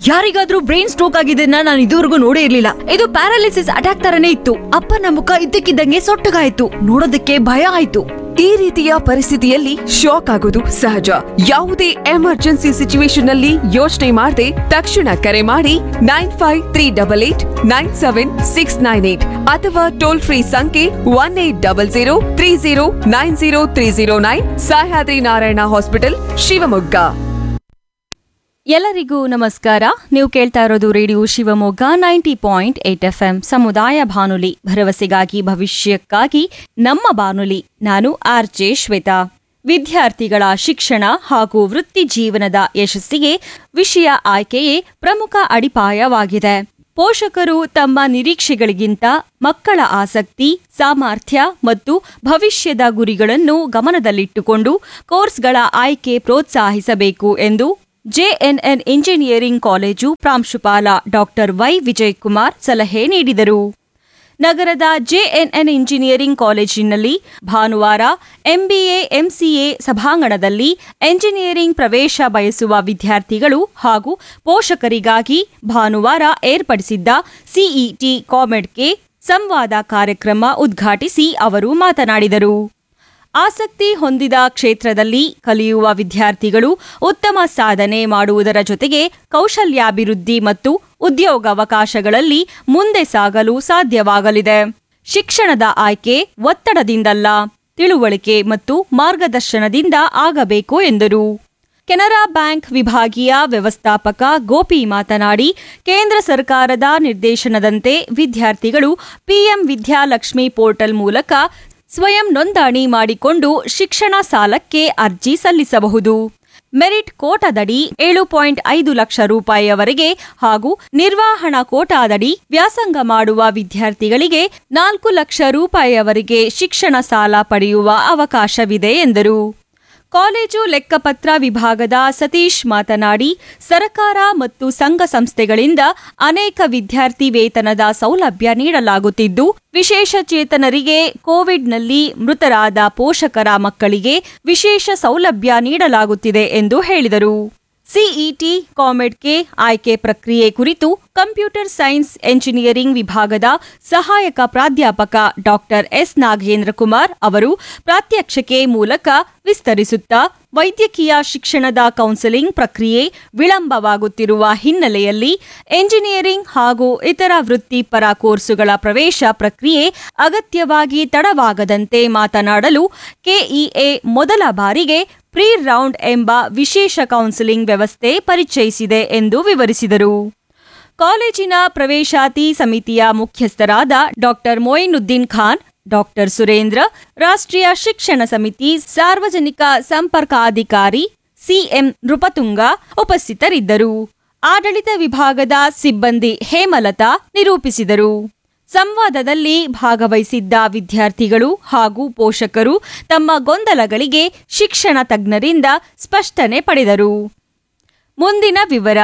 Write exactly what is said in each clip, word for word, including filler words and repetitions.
ಯಾರಿಗಾದ್ರೂ brain stroke ಆಗಿದ್ದನ್ನ ನಾನು ಇದುವರೆಗೂ ನೋಡೇ ಇರ್ಲಿಲ್ಲ. ಇದು ಪ್ಯಾರಾಲಿಸಿಸ್ ಅಟ್ಯಾಕ್ ತರನೇ ಇತ್ತು. ಅಪ್ಪನ ಮುಖ ಇದ್ದಕ್ಕಿದ್ದಂಗೆ ಸೊಟ್ಟಗಾಯ್ತು. ನೋಡೋದಕ್ಕೆ ಭಯ ಆಯ್ತು. ಈ ರೀತಿಯ ಪರಿಸ್ಥಿತಿಯಲ್ಲಿ ಶಾಕ್ ಆಗೋದು ಸಹಜ. ಯಾವುದೇ ಎಮರ್ಜೆನ್ಸಿ ಸಿಚುವೇಶನ್ ನಲ್ಲಿ ಯೋಚನೆ ಮಾಡದೆ ತಕ್ಷಣ ಕರೆ ಮಾಡಿ nine five three double eight nine seven six nine eight ಅಥವಾ ಟೋಲ್ ಫ್ರೀ ಸಂಖ್ಯೆ one eight double zero three zero nine zero three zero nine. Sahyadri Narayana hospital, Shivamogga. ಎಲ್ಲರಿಗೂ ನಮಸ್ಕಾರ. ನೀವು ಕೇಳ್ತಾ ಇರೋದು radio Shivamogga ninety point eight F M ಸಮುದಾಯ ಬಾನುಲಿ, ಭರವಸೆಗಾಗಿ ಭವಿಷ್ಯಕ್ಕಾಗಿ ನಮ್ಮ ಬಾನುಲಿ. ನಾನು ಆರ್ ಜೆ ಶ್ವೇತಾ. ವಿದ್ಯಾರ್ಥಿಗಳ ಶಿಕ್ಷಣ ಹಾಗೂ ವೃತ್ತಿ ಜೀವನದ ಯಶಸ್ಸಿಗೆ ವಿಷಯ ಆಯ್ಕೆಯೇ ಪ್ರಮುಖ ಅಡಿಪಾಯವಾಗಿದೆ. ಪೋಷಕರು ತಮ್ಮ ನಿರೀಕ್ಷೆಗಳಿಗಿಂತ ಮಕ್ಕಳ ಆಸಕ್ತಿ, ಸಾಮರ್ಥ್ಯ ಮತ್ತು ಭವಿಷ್ಯದ ಗುರಿಗಳನ್ನು ಗಮನದಲ್ಲಿಟ್ಟುಕೊಂಡು ಕೋರ್ಸ್ಗಳ ಆಯ್ಕೆ ಪ್ರೋತ್ಸಾಹಿಸಬೇಕು ಎಂದು ಜೆಎನ್ಎನ್ ಇಂಜಿನಿಯರಿಂಗ್ ಕಾಲೇಜು ಪ್ರಾಂಶುಪಾಲ ಡಾಕ್ಟರ್ ವೈ ವಿಜಯ್ ಕುಮಾರ್ ಸಲಹೆ ನೀಡಿದರು. ನಗರದ ಜೆಎನ್ಎನ್ ಇಂಜಿನಿಯರಿಂಗ್ ಕಾಲೇಜಿನಲ್ಲಿ ಭಾನುವಾರ ಎಂಬಿಎ ಎಂಸಿಎ ಸಭಾಂಗಣದಲ್ಲಿ ಎಂಜಿನಿಯರಿಂಗ್ ಪ್ರವೇಶ ಬಯಸುವ ವಿದ್ಯಾರ್ಥಿಗಳು ಹಾಗೂ ಪೋಷಕರಿಗಾಗಿ ಭಾನುವಾರ ಏರ್ಪಡಿಸಿದ್ದ ಸಿಇಟಿ ಕಾಮೆಡ್ಗೆ ಸಂವಾದ ಕಾರ್ಯಕ್ರಮ ಉದ್ಘಾಟಿಸಿ ಅವರು ಮಾತನಾಡಿದರು. ಆಸಕ್ತಿ ಹೊಂದಿದ ಕ್ಷೇತ್ರದಲ್ಲಿ ಕಲಿಯುವ ವಿದ್ಯಾರ್ಥಿಗಳು ಉತ್ತಮ ಸಾಧನೆ ಮಾಡುವುದರ ಜೊತೆಗೆ ಕೌಶಲ್ಯಾಭಿವೃದ್ಧಿ ಮತ್ತು ಉದ್ಯೋಗಾವಕಾಶಗಳಲ್ಲಿ ಮುಂದೆ ಸಾಗಲು ಸಾಧ್ಯವಾಗಲಿದೆ. ಶಿಕ್ಷಣದ ಆಯ್ಕೆ ಒತ್ತಡದಿಂದಲ್ಲ, ತಿಳುವಳಿಕೆ ಮತ್ತು ಮಾರ್ಗದರ್ಶನದಿಂದ ಆಗಬೇಕು ಎಂದರು. ಕೆನರಾ ಬ್ಯಾಂಕ್ ವಿಭಾಗೀಯ ವ್ಯವಸ್ಥಾಪಕ ಗೋಪಿ ಮಾತನಾಡಿ, ಕೇಂದ್ರ ಸರ್ಕಾರದ ನಿರ್ದೇಶನದಂತೆ ವಿದ್ಯಾರ್ಥಿಗಳು ಪಿಎಂ ವಿದ್ಯಾಲಕ್ಷ್ಮಿ ಪೋರ್ಟಲ್ ಮೂಲಕ ಸ್ವಯಂ ನೋಂದಣಿ ಮಾಡಿಕೊಂಡು ಶಿಕ್ಷಣ ಸಾಲಕ್ಕೆ ಅರ್ಜಿ ಸಲ್ಲಿಸಬಹುದು. ಮೆರಿಟ್ ಕೋಟಾದಡಿ ಏಳು ಪಾಯಿಂಟ್ ಐದು ಲಕ್ಷ ರೂಪಾಯಿಯವರೆಗೆ ಹಾಗೂ ನಿರ್ವಹಣಾ ಕೋಟಾದಡಿ ವ್ಯಾಸಂಗ ಮಾಡುವ ವಿದ್ಯಾರ್ಥಿಗಳಿಗೆ ನಾಲ್ಕು ಲಕ್ಷ ರೂಪಾಯಿಯವರೆಗೆ ಶಿಕ್ಷಣ ಸಾಲ ಪಡೆಯುವ ಅವಕಾಶವಿದೆ ಎಂದರು. ಕಾಲೇಜು ಲೆಕ್ಕಪತ್ರ ವಿಭಾಗದ ಸತೀಶ್ ಮಾತನಾಡಿ, ಸರ್ಕಾರ ಮತ್ತು ಸಂಘ ಸಂಸ್ಥೆಗಳಿಂದ ಅನೇಕ ವಿದ್ಯಾರ್ಥಿ ವೇತನದ ಸೌಲಭ್ಯ ನೀಡಲಾಗುತ್ತಿದ್ದು, ವಿಶೇಷ ಚೇತನರಿಗೆ ಕೋವಿಡ್ನಲ್ಲಿ ಮೃತರಾದ ಪೋಷಕರ ಮಕ್ಕಳಿಗೆ ವಿಶೇಷ ಸೌಲಭ್ಯ ನೀಡಲಾಗುತ್ತಿದೆ ಎಂದು ಹೇಳಿದರು. ಸಿಇಟಿ ಕಾಮೆಡ್ಗೆ ಆಯ್ಕೆ ಪ್ರಕ್ರಿಯೆ ಕುರಿತು ಕಂಪ್ಯೂಟರ್ ಸೈನ್ಸ್ ಎಂಜಿನಿಯರಿಂಗ್ ವಿಭಾಗದ ಸಹಾಯಕ ಪ್ರಾಧ್ಯಾಪಕ ಡಾಕ್ಟರ್ ಎಸ್ ನಾಗೇಂದ್ರ ಕುಮಾರ್ ಅವರು ಪ್ರಾತ್ಯಕ್ಷಿಕೆ ಮೂಲಕ ವಿಸ್ತರಿಸುತ್ತಾ, ವೈದ್ಯಕೀಯ ಶಿಕ್ಷಣದ ಕೌನ್ಸೆಲಿಂಗ್ ಪ್ರಕ್ರಿಯೆ ವಿಳಂಬವಾಗುತ್ತಿರುವ ಹಿನ್ನೆಲೆಯಲ್ಲಿ ಎಂಜಿನಿಯರಿಂಗ್ ಹಾಗೂ ಇತರ ವೃತ್ತಿಪರ ಕೋರ್ಸುಗಳ ಪ್ರವೇಶ ಪ್ರಕ್ರಿಯೆ ಅಗತ್ಯವಾಗಿ ತಡವಾಗದಂತೆ ಮಾತನಾಡಲು ಕೆಇಎ ಮೊದಲ ಬಾರಿಗೆ ಪ್ರೀ ರೌಂಡ್ ಎಂಬ ವಿಶೇಷ ಕೌನ್ಸೆಲಿಂಗ್ ವ್ಯವಸ್ಥೆ ಪರಿಚಯಿಸಿದೆ ಎಂದು ವಿವರಿಸಿದರು. ಕಾಲೇಜಿನ ಪ್ರವೇಶಾತಿ ಸಮಿತಿಯ ಮುಖ್ಯಸ್ಥರಾದ ಡಾಕ್ಟರ್ ಮೊಯಿನುದ್ದೀನ್ ಖಾನ್, ಡಾಕ್ಟರ್ ಸುರೇಂದ್ರ, ರಾಷ್ಟ್ರೀಯ ಶಿಕ್ಷಣ ಸಮಿತಿ ಸಾರ್ವಜನಿಕ ಸಂಪರ್ಕಾಧಿಕಾರಿ ಸಿಎಂ ನೃಪತುಂಗ ಉಪಸ್ಥಿತರಿದ್ದರು. ಆಡಳಿತ ವಿಭಾಗದ ಸಿಬ್ಬಂದಿ ಹೇಮಲತಾ ನಿರೂಪಿಸಿದರು. ಸಂವಾದದಲ್ಲಿ ಭಾಗವಹಿಸಿದ್ದ ವಿದ್ಯಾರ್ಥಿಗಳು ಹಾಗೂ ಪೋಷಕರು ತಮ್ಮ ಗೊಂದಲಗಳಿಗೆ ಶಿಕ್ಷಣ ತಜ್ಞರಿಂದ ಸ್ಪಷ್ಟನೆ ಪಡೆದರು. ಮುಂದಿನ ವಿವರ.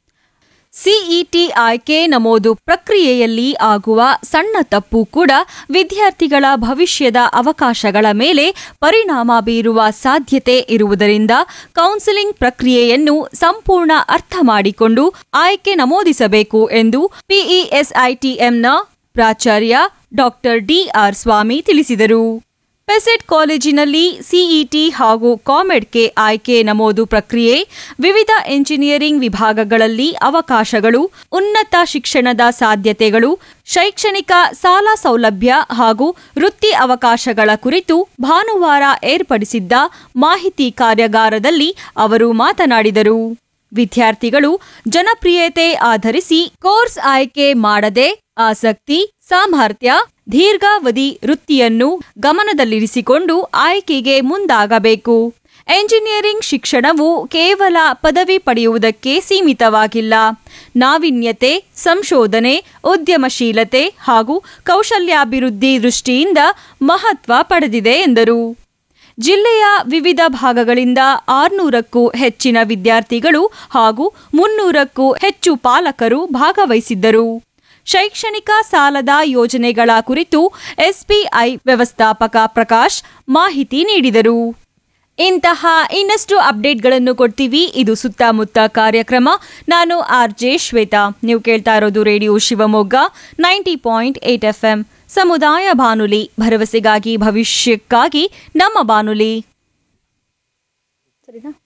ಸಿಇಟಿ ಆಯ್ಕೆ ನಮೂದು ಪ್ರಕ್ರಿಯೆಯಲ್ಲಿ ಆಗುವ ಸಣ್ಣ ತಪ್ಪು ಕೂಡ ವಿದ್ಯಾರ್ಥಿಗಳ ಭವಿಷ್ಯದ ಅವಕಾಶಗಳ ಮೇಲೆ ಪರಿಣಾಮ ಬೀರುವ ಸಾಧ್ಯತೆ ಇರುವುದರಿಂದ ಕೌನ್ಸೆಲಿಂಗ್ ಪ್ರಕ್ರಿಯೆಯನ್ನು ಸಂಪೂರ್ಣ ಅರ್ಥ ಮಾಡಿಕೊಂಡು ಆಯ್ಕೆ ನಮೂದಿಸಬೇಕು ಎಂದು ಪಿಇಎಸ್ಐಟಿಎಂನ ಪ್ರಾಚಾರ್ಯ ಡಾಕ್ಟರ್ ಡಿಆರ್ ಸ್ವಾಮಿ ತಿಳಿಸಿದರು. ಪೆಸೆಟ್ ಕಾಲೇಜಿನಲ್ಲಿ ಸಿಇಟಿ ಹಾಗೂ ಕಾಮೆಡ್ಗೆ ಆಯ್ಕೆ ನಮೂದು ಪ್ರಕ್ರಿಯೆ, ವಿವಿಧ ಎಂಜಿನಿಯರಿಂಗ್ ವಿಭಾಗಗಳಲ್ಲಿ ಅವಕಾಶಗಳು, ಉನ್ನತ ಶಿಕ್ಷಣದ ಸಾಧ್ಯತೆಗಳು, ಶೈಕ್ಷಣಿಕ ಸಾಲ ಸೌಲಭ್ಯ ಹಾಗೂ ವೃತ್ತಿ ಅವಕಾಶಗಳ ಕುರಿತು ಭಾನುವಾರ ಏರ್ಪಡಿಸಿದ್ದ ಮಾಹಿತಿ ಕಾರ್ಯಾಗಾರದಲ್ಲಿ ಅವರು ಮಾತನಾಡಿದರು. ವಿದ್ಯಾರ್ಥಿಗಳು ಜನಪ್ರಿಯತೆ ಆಧರಿಸಿ ಕೋರ್ಸ್ ಆಯ್ಕೆ ಮಾಡದೆ ಆಸಕ್ತಿ, ಸಾಮರ್ಥ್ಯ, ದೀರ್ಘಾವಧಿ ವೃತ್ತಿಯನ್ನು ಗಮನದಲ್ಲಿರಿಸಿಕೊಂಡು ಆಯ್ಕೆಗೆ ಮುಂದಾಗಬೇಕು. ಎಂಜಿನಿಯರಿಂಗ್ ಶಿಕ್ಷಣವು ಕೇವಲ ಪದವಿ ಪಡೆಯುವುದಕ್ಕೆ ಸೀಮಿತವಾಗಿಲ್ಲ. ನಾವೀನ್ಯತೆ, ಸಂಶೋಧನೆ, ಉದ್ಯಮಶೀಲತೆ ಹಾಗೂ ಕೌಶಲ್ಯಾಭಿವೃದ್ಧಿ ದೃಷ್ಟಿಯಿಂದ ಮಹತ್ವ ಪಡೆದಿದೆ ಎಂದರು. ಜಿಲ್ಲೆಯ ವಿವಿಧ ಭಾಗಗಳಿಂದ ಆರುನೂರಕ್ಕೂ ಹೆಚ್ಚಿನ ವಿದ್ಯಾರ್ಥಿಗಳು ಹಾಗೂ ಮುನ್ನೂರಕ್ಕೂ ಹೆಚ್ಚು ಪಾಲಕರು ಭಾಗವಹಿಸಿದ್ದರು. ಶೈಕ್ಷಣಿಕ ಸಾಲದ ಯೋಜನೆಗಳ ಕುರಿತು ಎಸ್ಬಿಐ ವ್ಯವಸ್ಥಾಪಕ ಪ್ರಕಾಶ್ ಮಾಹಿತಿ ನೀಡಿದರು. ಇಂತಹ ಇನ್ನಷ್ಟು ಅಪ್ಡೇಟ್ಗಳನ್ನು ಕೊಡ್ತೀವಿ. ಇದು ಸುತ್ತಮುತ್ತ ಕಾರ್ಯಕ್ರಮ. ನಾನು ಆರ್ ಜೆ ಶ್ವೇತಾ. ನೀವು ಕೇಳ್ತಾ ಇರೋದು radio Shivamogga ninety point eight F M ಸಮುದಾಯ ಬಾನುಲಿ, ಭರವಸೆಗಾಗಿ ಭವಿಷ್ಯಕ್ಕಾಗಿ ನಮ್ಮ ಬಾನುಲಿ. ಸರಿನಾ?